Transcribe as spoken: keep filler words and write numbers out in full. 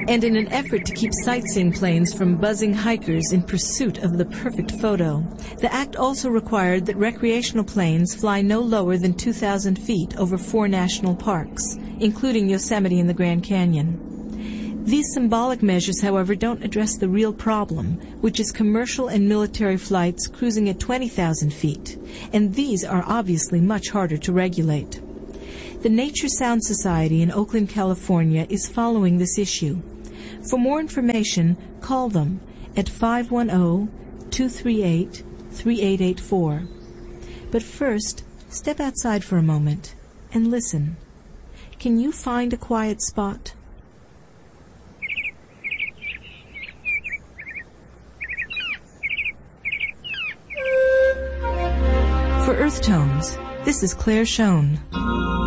And in an effort to keep sightseeing planes from buzzing hikers in pursuit of the perfect photo, the act also required that recreational planes fly no lower than two thousand feet over four national parks, including Yosemite and the Grand Canyon. These symbolic measures, however, don't address the real problem, which is commercial and military flights cruising at twenty thousand feet, and these are obviously much harder to regulate. The Nature Sound Society in Oakland, California is following this issue. For more information, call them at five one zero, two three eight, three eight eight four. But first, step outside for a moment and listen. Can you find a quiet spot? For Earth Tones, this is Claire Schoen.